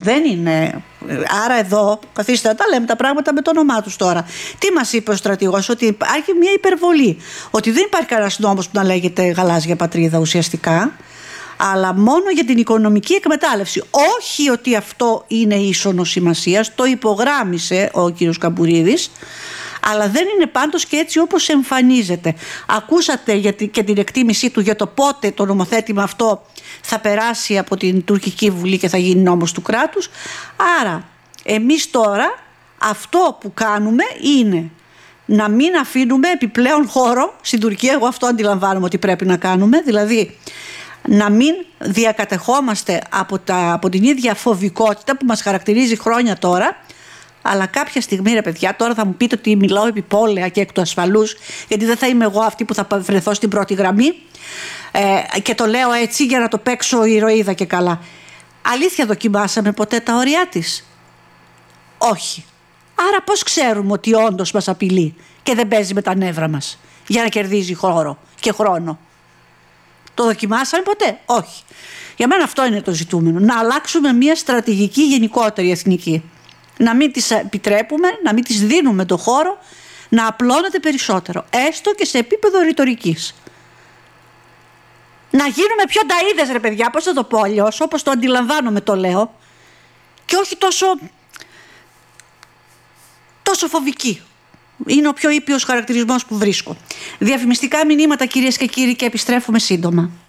Δεν είναι. Άρα εδώ, καθίστε να τα λέμε τα πράγματα με το όνομά τους τώρα. Τι μας είπε ο στρατηγός? Ότι υπάρχει μια υπερβολή. Ότι δεν υπάρχει κανένας νόμος που να λέγεται γαλάζια πατρίδα ουσιαστικά, αλλά μόνο για την οικονομική εκμετάλλευση. Όχι ότι αυτό είναι ίσονος σημασίας, το υπογράμμισε ο κύριος Καμπουρίδης, αλλά δεν είναι πάντως και έτσι όπως εμφανίζεται. Ακούσατε και την εκτίμησή του για το πότε το νομοθέτημα αυτό θα περάσει από την τουρκική βουλή και θα γίνει νόμος του κράτους. Άρα εμείς τώρα αυτό που κάνουμε είναι να μην αφήνουμε επιπλέον χώρο στην Τουρκία. Εγώ αυτό αντιλαμβάνομαι ότι πρέπει να κάνουμε, δηλαδή να μην διακατεχόμαστε από την ίδια φοβικότητα που μας χαρακτηρίζει χρόνια τώρα. Αλλά κάποια στιγμή, ρε παιδιά, τώρα θα μου πείτε ότι μιλάω επιπόλαια και εκ του ασφαλούς, γιατί δεν θα είμαι εγώ αυτή που θα βρεθώ στην πρώτη γραμμή, και το λέω έτσι για να το παίξω ηρωίδα και καλά. Αλήθεια, δοκιμάσαμε ποτέ τα όρια της? Όχι. Άρα πώς ξέρουμε ότι όντως μας απειλεί και δεν παίζει με τα νεύρα μας για να κερδίζει χώρο και χρόνο? Το δοκιμάσαμε ποτέ? Όχι. Για μένα αυτό είναι το ζητούμενο. Να αλλάξουμε μια στρατηγική γενικότερη εθνική. Να μην τις επιτρέπουμε, να μην τις δίνουμε το χώρο να απλώνεται περισσότερο, έστω και σε επίπεδο ρητορικής. Να γίνουμε πιο νταΐδες, ρε παιδιά, πώς θα το πω αλλιώς, όπως το αντιλαμβάνομαι το λέω, και όχι τόσο φοβική. Είναι ο πιο ήπιος χαρακτηρισμός που βρίσκω. Διαφημιστικά μηνύματα, κυρίες και κύριοι, και επιστρέφουμε σύντομα.